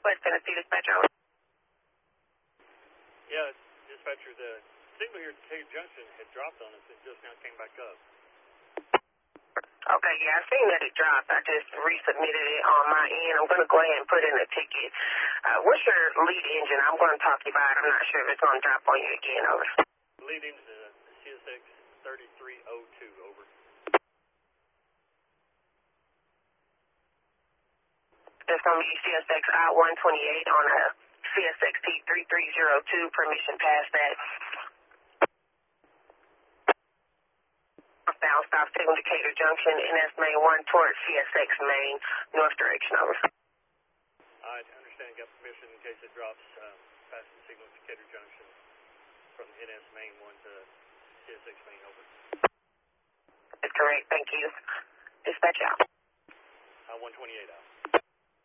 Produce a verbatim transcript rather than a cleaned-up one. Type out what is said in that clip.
West Tennessee dispatcher. Yeah, dispatcher, the signal here at Decatur Junction had dropped on us and just now came back up. Okay, yeah, I seen that it dropped. I just resubmitted it on my end. I'm going to go ahead and put in a ticket. Uh, what's your lead engine? I'm going to talk to you about it. I'm not sure if it's going to drop on you again. Over. Lead engine is C S X thirty-three oh two, over. That's going to be C S X I one twenty-eight on a C S X T thirty-three oh two. Permission past that. Southbound stop signal Decatur Junction, N S main one towards C S X main, north direction, over. I understand. Got permission in case it drops um, past the signal Decatur Junction from N S main one to C S X main, over. That's correct. Thank you. Dispatch out. I one twenty-eight out.